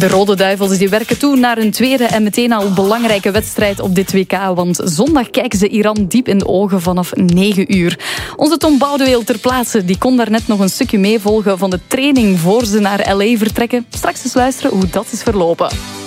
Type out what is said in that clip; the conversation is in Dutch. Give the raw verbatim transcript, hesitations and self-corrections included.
De Rode Duivels die werken toe naar een tweede en meteen al belangrijke wedstrijd op dit W K. Want zondag kijken ze Iran diep in de ogen vanaf negen uur. Onze Tom Boudeweel ter plaatse die kon daarnet nog een stukje meevolgen van de training voor ze naar L A vertrekken. Straks eens luisteren hoe dat is verlopen.